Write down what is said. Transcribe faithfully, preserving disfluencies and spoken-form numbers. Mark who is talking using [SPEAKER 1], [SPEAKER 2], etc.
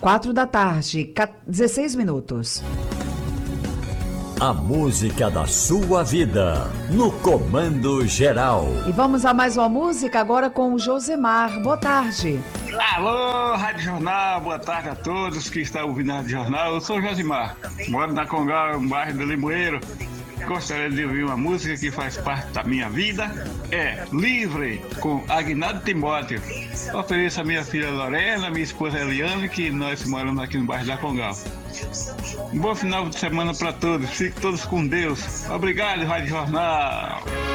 [SPEAKER 1] quatro da tarde, dezesseis minutos.
[SPEAKER 2] A música da sua vida, no Comando Geral.
[SPEAKER 1] E vamos a mais uma música agora com o Josemar. Boa tarde.
[SPEAKER 3] Alô, Rádio Jornal, boa tarde a todos que estão ouvindo a Rádio Jornal. Eu sou o Josemar, moro na Congal, no bairro do Limoeiro. Gostaria de ouvir uma música que faz parte da minha vida. É Livre, com Aguinaldo Timóteo. Ofereço a minha filha Lorena, minha esposa Eliane, que nós moramos aqui no bairro da Congal. Um bom final de semana para todos. Fiquem todos com Deus. Obrigado, Rádio Jornal.